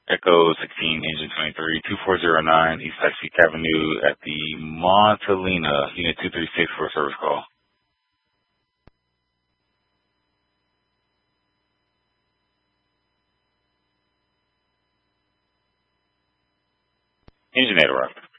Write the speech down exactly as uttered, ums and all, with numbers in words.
Echo sixteen, engine twenty-three, two four zero nine, East Pacific Avenue at the Montalina, Unit two three six for a service call. Engine eight arrived.